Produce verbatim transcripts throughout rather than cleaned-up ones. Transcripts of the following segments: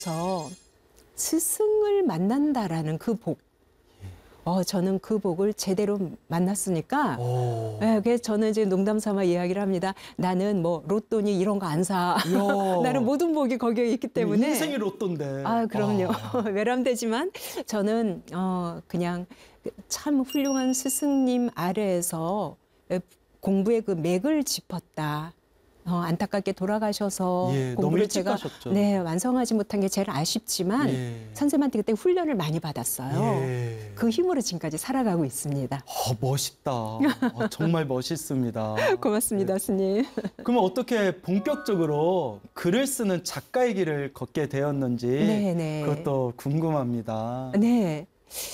서 스승을 만난다라는 그 복. 어, 저는 그 복을 제대로 만났으니까, 오. 예, 그래서 저는 이제 농담 삼아 이야기를 합니다. 나는 뭐 로또니 이런 거 안 사. 이야. 나는 모든 복이 거기에 있기 때문에. 인생이 로또인데. 아, 그럼요. 아. 외람되지만 저는 어, 그냥 참 훌륭한 스승님 아래에서 공부의 그 맥을 짚었다. 어, 안타깝게 돌아가셔서 예, 너무 공부를 일찍 제가 가셨죠. 네, 완성하지 못한 게 제일 아쉽지만 예. 선생님한테 그때 훈련을 많이 받았어요. 예. 그 힘으로 지금까지 살아가고 있습니다. 어, 멋있다. 어, 정말 멋있습니다. 고맙습니다, 네. 스님. 그러면 어떻게 본격적으로 글을 쓰는 작가의 길을 걷게 되었는지 네, 네. 그것도 궁금합니다. 네.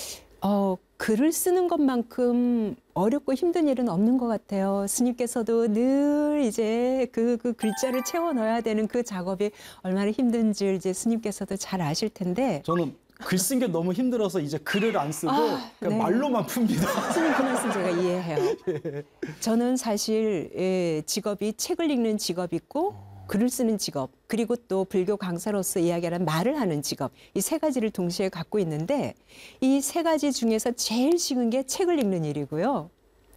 어, 글을 쓰는 것만큼 어렵고 힘든 일은 없는 것 같아요. 스님께서도 늘 이제 그, 그 글자를 채워 넣어야 되는 그 작업이 얼마나 힘든지 이제 스님께서도 잘 아실 텐데. 저는 글 쓴 게 너무 힘들어서 이제 글을 안 쓰고 아, 그냥 네. 말로만 풉니다. 스님 그 말씀 제가 이해해요. 저는 사실 예, 직업이 책을 읽는 직업이 있고 글을 쓰는 직업, 그리고 또 불교 강사로서 이야기하는 말을 하는 직업, 이 세 가지를 동시에 갖고 있는데 이 세 가지 중에서 제일 쉬운 게 책을 읽는 일이고요.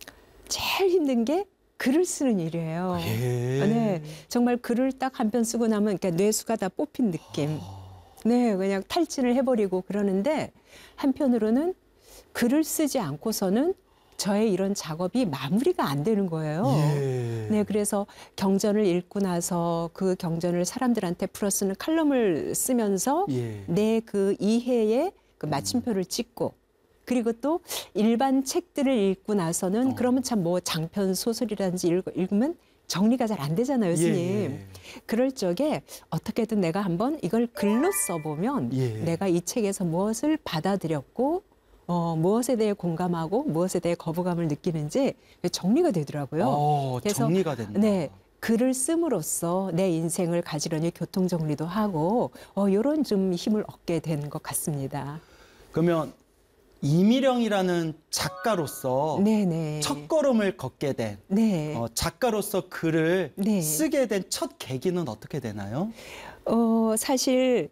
제일 힘든 게 글을 쓰는 일이에요. 예. 네, 정말 글을 딱 한 편 쓰고 나면 그러니까 뇌수가 다 뽑힌 느낌. 네, 그냥 탈진을 해버리고 그러는데 한편으로는 글을 쓰지 않고서는 저의 이런 작업이 마무리가 안 되는 거예요. 예. 네, 그래서 경전을 읽고 나서 그 경전을 사람들한테 풀어쓰는 칼럼을 쓰면서 예. 내 그 이해의 그 마침표를 찍고 그리고 또 일반 책들을 읽고 나서는 어. 그러면 참 뭐 장편 소설이라든지 읽, 읽으면 정리가 잘 안 되잖아요, 스님. 예. 그럴 적에 어떻게든 내가 한번 이걸 글로 써보면 예. 내가 이 책에서 무엇을 받아들였고 어, 무엇에 대해 공감하고 무엇에 대해 거부감을 느끼는지 정리가 되더라고요. 어, 그래서 정리가 된다. 네, 글을 씀으로써 내 인생을 가지런히 교통 정리도 하고 어, 이런 좀 힘을 얻게 된 것 같습니다. 그러면 이미령이라는 작가로서 네네. 첫 걸음을 걷게 된 네. 어, 작가로서 글을 네. 쓰게 된 첫 계기는 어떻게 되나요? 어, 사실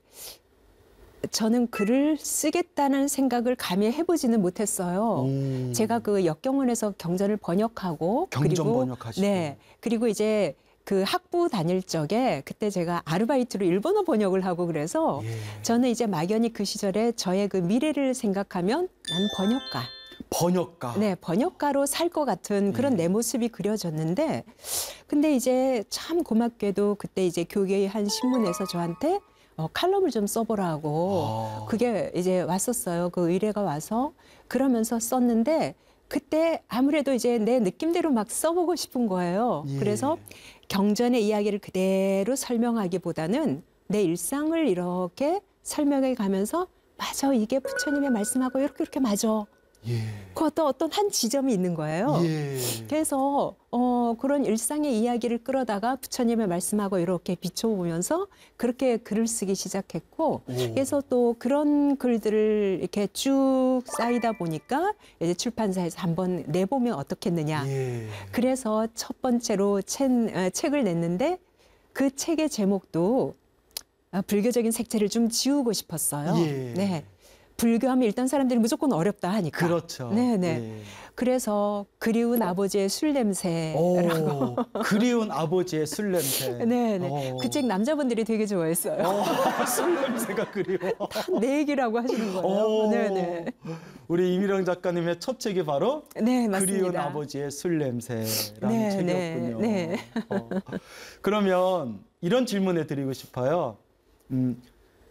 저는 글을 쓰겠다는 생각을 감히 해보지는 못했어요. 오. 제가 그 역경원에서 경전을 번역하고 경전 그리고 번역하시고. 네, 그리고 이제 그 학부 다닐 적에 그때 제가 아르바이트로 일본어 번역을 하고 그래서 예. 저는 이제 막연히 그 시절에 저의 그 미래를 생각하면 난 번역가. 번역가. 네, 번역가로 살 것 같은 그런 예. 내 모습이 그려졌는데 근데 이제 참 고맙게도 그때 이제 교계의 한 신문에서 저한테 어, 칼럼을 좀 써보라고 아. 그게 이제 왔었어요. 그 의뢰가 와서 그러면서 썼는데 그때 아무래도 이제 내 느낌대로 막 써보고 싶은 거예요. 예. 그래서 경전의 이야기를 그대로 설명하기보다는 내 일상을 이렇게 설명해 가면서 맞아, 이게 부처님의 말씀하고 이렇게 이렇게 맞아. 예. 그 어떤 어떤 한 지점이 있는 거예요. 예. 그래서 어, 그런 일상의 이야기를 끌어다가 부처님의 말씀하고 이렇게 비춰보면서 그렇게 글을 쓰기 시작했고 오. 그래서 또 그런 글들을 이렇게 쭉 쌓이다 보니까 이제 출판사에서 한번 내보면 어떻겠느냐. 예. 그래서 첫 번째로 책, 어, 책을 냈는데 그 책의 제목도 어, 불교적인 색채를 좀 지우고 싶었어요. 예. 네. 불교하면 일단 사람들이 무조건 어렵다 하니까. 그렇죠. 네네. 예. 그래서 그리운 아버지의 술 냄새라고. 오, 그리운 아버지의 술 냄새. 네네. 오. 그 책 남자분들이 되게 좋아했어요. 어, 술 냄새가 그리워. 내 얘기라고 하시는 거예요. 오. 네네. 우리 이미령 작가님의 첫 책이 바로 네, 맞습니다. 그리운 아버지의 술 냄새라는 네, 책이었군요. 네, 네. 어. 그러면 이런 질문을 드리고 싶어요. 음,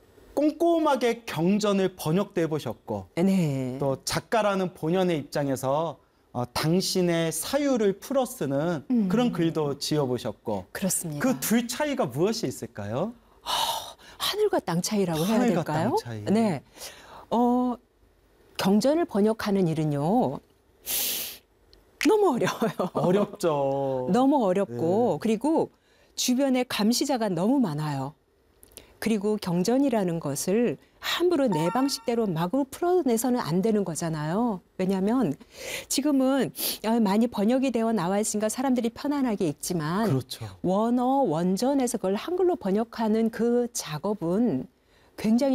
꼼꼼하게 경전을 번역도 해보셨고 네. 또 작가라는 본연의 입장에서 어, 당신의 사유를 풀어쓰는 음. 그런 글도 지어보셨고 그렇습니다. 그 둘 차이가 무엇이 있을까요? 하늘과 땅 차이라고 해야 하늘과 될까요? 땅 차이. 네. 어, 경전을 번역하는 일은요. 너무 어려워요. 어렵죠. 너무 어렵고 네. 그리고 주변에 감시자가 너무 많아요. 그리고 경전이라는 것을 함부로 내 방식대로 마구 풀어내서는 안 되는 거잖아요. 왜냐하면 지금은 많이 번역이 되어 나와 있으니까 사람들이 편안하게 읽지만 그렇죠. 원어, 원전에서 그걸 한글로 번역하는 그 작업은 굉장히